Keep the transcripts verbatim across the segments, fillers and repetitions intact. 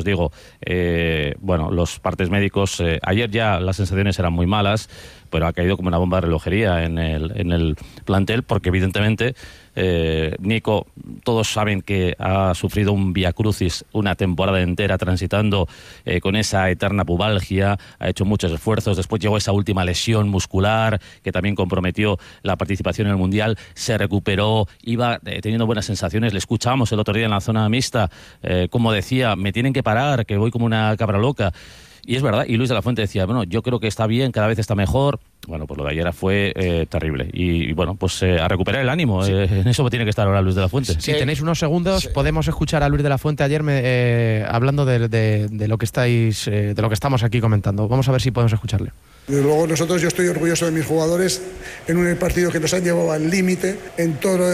digo, eh, bueno, los partes médicos, eh, ayer ya las sensaciones eran muy malas, pero ha caído como una bomba de relojería en el, en el plantel, porque evidentemente eh, Nico, todos saben que ha sufrido un viacrucis una temporada entera transitando eh, con esa eterna pubalgia, ha hecho muchos esfuerzos, después llegó esa última lesión muscular que también comprometió la participación en el Mundial, se recuperó, iba eh, teniendo buenas sensaciones, le escuchábamos el otro día en la zona mixta, eh, como decía, me tienen que parar, que voy como una cabra loca. Y es verdad, y Luis de la Fuente decía, bueno, yo creo que está bien, cada vez está mejor. Bueno, pues lo de ayer fue eh, terrible. Y, y bueno, pues eh, a recuperar el ánimo. Sí. Eh, en eso tiene que estar ahora Luis de la Fuente. Si sí, tenéis unos segundos, sí. podemos escuchar a Luis de la Fuente ayer me, eh, hablando de, de, de lo que estáis, eh, de lo que estamos aquí comentando. Vamos a ver si podemos escucharle. Desde luego nosotros, yo estoy orgulloso de mis jugadores en un partido que nos han llevado al límite en toda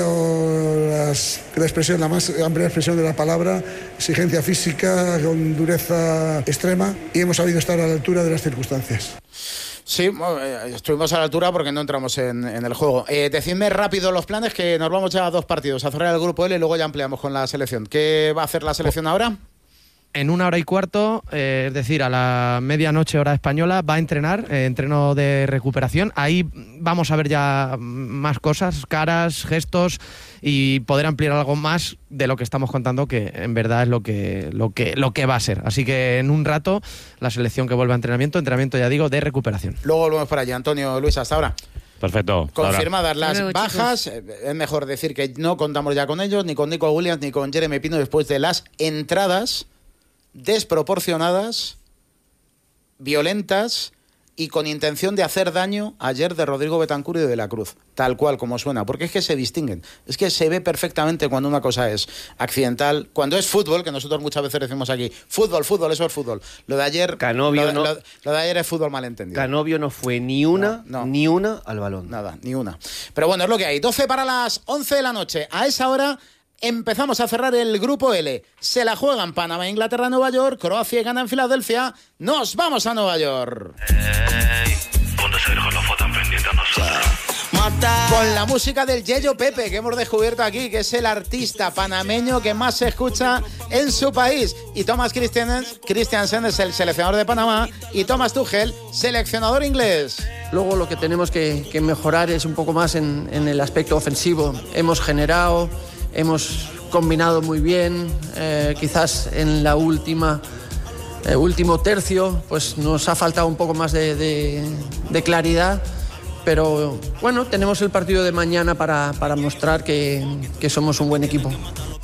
la expresión, la más amplia expresión de la palabra, exigencia física con dureza extrema, y hemos sabido estar a la altura de las circunstancias. Sí, estuvimos a la altura porque no entramos en, en el juego. Eh, decidme rápido los planes, que nos vamos ya a dos partidos, a cerrar el grupo L y luego ya ampliamos con la selección. ¿Qué va a hacer la selección ahora? En una hora y cuarto, eh, es decir, a la medianoche hora española, va a entrenar, eh, entreno de recuperación. Ahí vamos a ver ya más cosas, caras, gestos, y poder ampliar algo más de lo que estamos contando, que en verdad es lo que, lo que, lo que va a ser. Así que en un rato, la selección que vuelve a entrenamiento, entrenamiento ya digo, de recuperación. Luego volvemos por allí. Antonio, Luis, hasta ahora. Perfecto. Confirmadas las Luego, bajas, chicos. Es mejor decir que no contamos ya con ellos, ni con Nico Williams, ni con Jeremy Pino, después de las entradas desproporcionadas, violentas y con intención de hacer daño ayer de Rodrigo Betancur y de la Cruz, tal cual como suena, porque es que se distinguen, es que se ve perfectamente cuando una cosa es accidental, cuando es fútbol, que nosotros muchas veces decimos aquí, fútbol, fútbol, eso es fútbol. Lo de ayer, Canovio lo, no, lo, lo de ayer es fútbol malentendido. Canovio no fue ni una, no, no. ni una al balón. Nada, ni una. Pero bueno, es lo que hay. doce para las once de la noche. A esa hora empezamos a cerrar el grupo L. Se la juegan Panamá, Inglaterra, Nueva York. Croacia y Ghana en Filadelfia. Nos vamos a Nueva York. Hey, ¿dónde se dejó la foto pendiente a nosotros? Con la música del Yeyo Pepe, que hemos descubierto aquí, que es el artista panameño que más se escucha en su país. Y Thomas Christiansen es el seleccionador de Panamá, y Thomas Tuchel, seleccionador inglés. Luego lo que tenemos que, que mejorar es un poco más en, en el aspecto ofensivo. Hemos generado... Hemos combinado muy bien, eh, quizás en la última, eh, último tercio, pues nos ha faltado un poco más de, de, de claridad, pero bueno, tenemos el partido de mañana para, para mostrar que, que somos un buen equipo.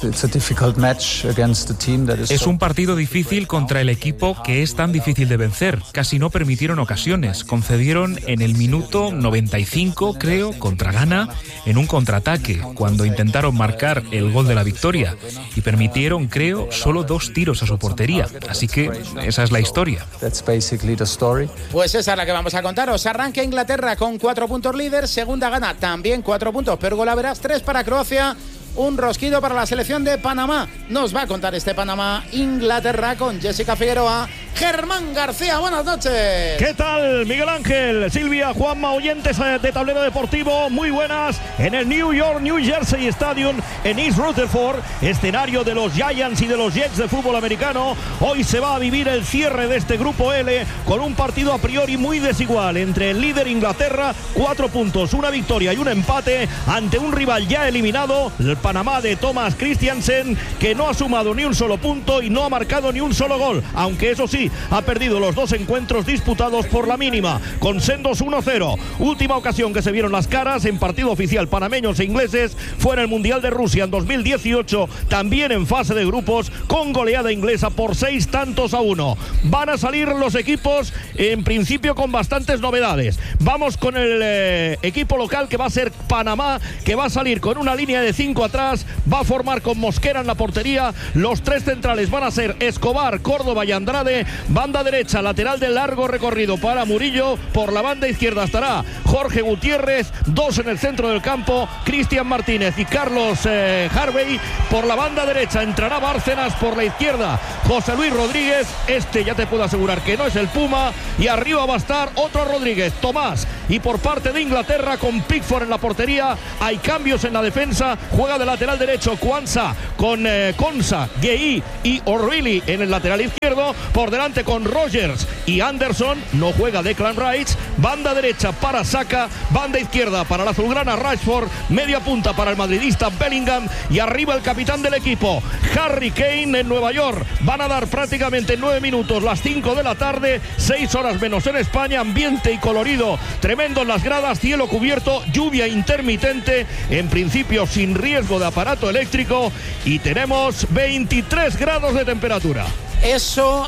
Es un partido difícil contra el equipo que es tan difícil de vencer. Casi no permitieron ocasiones. Concedieron en el minuto noventa y cinco, creo, contra Ghana, en un contraataque, cuando intentaron marcar el gol de la victoria. Y permitieron, creo, solo dos tiros a su portería. Así que esa es la historia. Pues esa es la que vamos a contaros. Arranca Inglaterra con cuatro puntos líder. Segunda Ghana, también cuatro puntos. Pero golaveras, tres para Croacia. Un rosquido para la selección de Panamá. Nos va a contar este Panamá-Inglaterra con Jessica Figueroa. Germán García, buenas noches. ¿Qué tal, Miguel Ángel, Silvia, Juanma, oyentes de Tablero Deportivo? Muy buenas. En el New York, New Jersey Stadium, en East Rutherford, escenario de los Giants y de los Jets de fútbol americano. Hoy se va a vivir el cierre de este grupo L con un partido a priori muy desigual entre el líder Inglaterra, cuatro puntos, una victoria y un empate ante un rival ya eliminado, el Panamá de Thomas Christiansen, que no ha sumado ni un solo punto y no ha marcado ni un solo gol, aunque eso sí, ha perdido los dos encuentros disputados por la mínima, con sendos uno cero. Última ocasión que se vieron las caras en partido oficial panameños e ingleses fue en el Mundial de Rusia en dos mil dieciocho, también en fase de grupos, con goleada inglesa por seis tantos a uno. Van a salir los equipos en principio con bastantes novedades. Vamos con el eh, equipo local, que va a ser Panamá, que va a salir con una línea de cinco atrás, va a formar con Mosquera en la portería. Los tres centrales van a ser Escobar, Córdoba y Andrade. Banda derecha, lateral de largo recorrido para Murillo. Por la banda izquierda estará Jorge Gutiérrez. Dos en el centro del campo, Cristian Martínez y Carlos eh, Harvey. Por la banda derecha entrará Bárcenas. Por la izquierda, José Luis Rodríguez. Este ya te puedo asegurar que no es el Puma. Y arriba va a estar otro Rodríguez, Tomás. Y por parte de Inglaterra, con Pickford en la portería, hay cambios en la defensa. Juega de lateral derecho Kwanza con eh, Konsa, Gueye y O'Reilly en el lateral izquierdo. Por delante con Rogers y Anderson. No juega Declan Rice. Banda derecha para Saka. Banda izquierda para la azulgrana Rashford. Media punta para el madridista Bellingham. Y arriba el capitán del equipo, Harry Kane, en Nueva York. Van a dar prácticamente nueve minutos las cinco de la tarde. Seis horas menos en España. Ambiente y colorido tremendo en las gradas. Cielo cubierto. Lluvia intermitente. En principio sin riesgo de aparato eléctrico. Y tenemos veintitrés grados de temperatura. Eso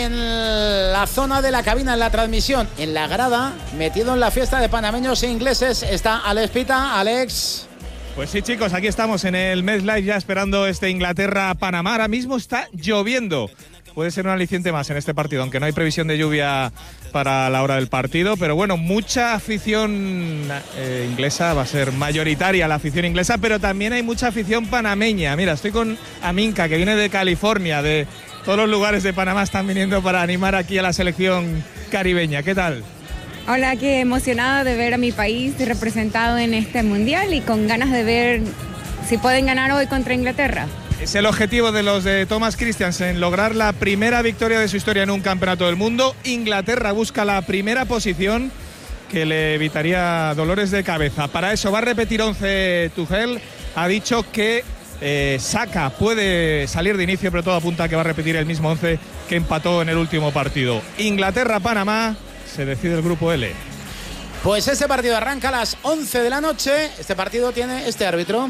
en la zona de la cabina, en la transmisión. En la grada, metido en la fiesta de panameños e ingleses, está Alex Pita. Alex. Pues sí, chicos, aquí estamos en el MetLife ya esperando este Inglaterra-Panamá. Ahora mismo está lloviendo. Puede ser un aliciente más en este partido, aunque no hay previsión de lluvia para la hora del partido. Pero bueno, mucha afición eh, inglesa, va a ser mayoritaria la afición inglesa, pero también hay mucha afición panameña. Mira, estoy con Aminka, que viene de California, de todos los lugares de Panamá están viniendo para animar aquí a la selección caribeña. ¿Qué tal? Hola, qué emocionada de ver a mi país representado en este mundial y con ganas de ver si pueden ganar hoy contra Inglaterra. Es el objetivo de los de Thomas Christiansen, lograr la primera victoria de su historia en un campeonato del mundo. Inglaterra busca la primera posición que le evitaría dolores de cabeza. Para eso va a repetir once Tuchel. Ha dicho que eh, Saka puede salir de inicio, pero todo apunta a que va a repetir el mismo once que empató en el último partido. Inglaterra-Panamá, se decide el grupo L. Pues este partido arranca a las once de la noche. Este partido tiene este árbitro.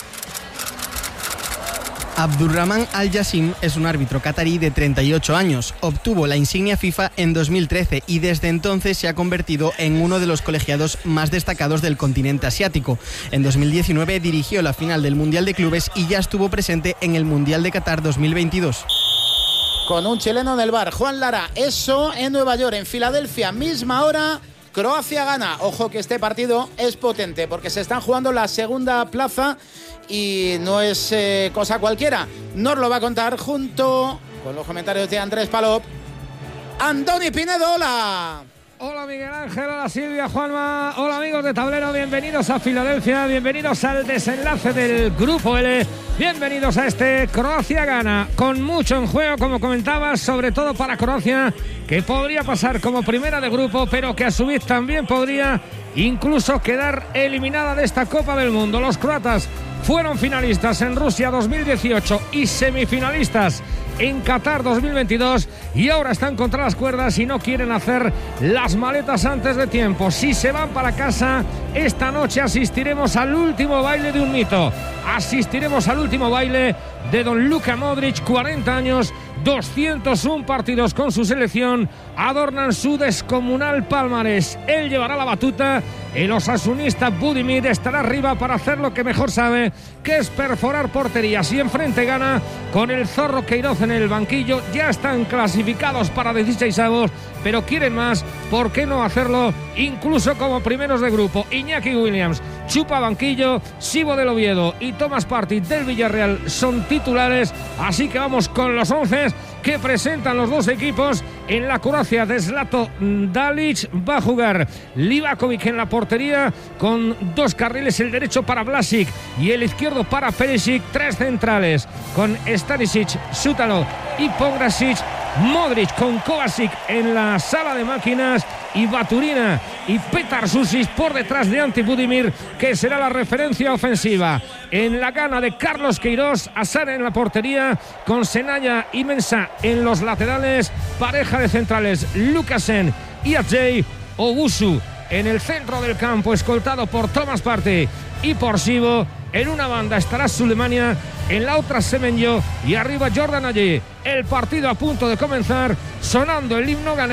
Abdurrahman Al-Yassim es un árbitro catarí de treinta y ocho años. Obtuvo la insignia FIFA en dos mil trece y desde entonces se ha convertido en uno de los colegiados más destacados del continente asiático. En dos mil diecinueve dirigió la final del Mundial de Clubes y ya estuvo presente en el Mundial de Qatar dos mil veintidós. Con un chileno en el bar, Juan Lara. Eso en Nueva York, en Filadelfia, misma hora. Croacia gana. Ojo que este partido es potente porque se están jugando la segunda plaza y no es eh, cosa cualquiera. Nos lo va a contar junto con los comentarios de Andrés Palop, Andoni Pinedo. Hola. Hola Miguel Ángel, hola Silvia, Juanma, hola amigos de Tablero, bienvenidos a Filadelfia, bienvenidos al desenlace del Grupo L, bienvenidos a este Croacia gana, con mucho en juego, como comentabas, sobre todo para Croacia, que podría pasar como primera de grupo, pero que a su vez también podría incluso quedar eliminada de esta Copa del Mundo. Los croatas fueron finalistas en Rusia dos mil dieciocho y semifinalistas en Qatar dos mil veintidós y ahora están contra las cuerdas y no quieren hacer las maletas antes de tiempo. Si se van para casa, esta noche asistiremos al último baile de un mito. Asistiremos al último baile de don Luka Modric, cuarenta años, doscientos uno partidos con su selección, adornan su descomunal palmarés. Él llevará la batuta, el osasunista Budimir estará arriba para hacer lo que mejor sabe, que es perforar porterías, y enfrente gana con el Zorro Queiroz en el banquillo. Ya están clasificados para dieciseisavos, pero quieren más. ¿Por qué no hacerlo incluso como primeros de grupo? Iñaki Williams chupa banquillo, Sibo del Oviedo y Thomas Partey del Villarreal son titulares, así que vamos con los once que presentan los dos equipos. En la Croacia de Zlato Dalic va a jugar Livakovic en la portería con dos carriles, el derecho para Vlasic y el izquierdo para Perisic, tres centrales con Stanisic, Sutalo y Pongrasic, Modric con Kovacic en la sala de máquinas y Baturina y Petar Susic por detrás de Ante Budimir, que será la referencia ofensiva. En la gana de Carlos Queiroz, Asar en la portería con Senaya y Mensah en los laterales, pareja de centrales Lukasen y Ajay, Owusu en el centro del campo, escoltado por Thomas Partey y por Sibo. En una banda estará Sulemania, en la otra Semenyo y arriba Jordan Ayew. El partido a punto de comenzar, sonando el himno ganador.